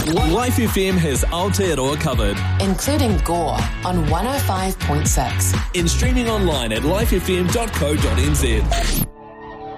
Life FM has Aotearoa covered. including Gore on 105.6. In streaming online at lifefm.co.nz.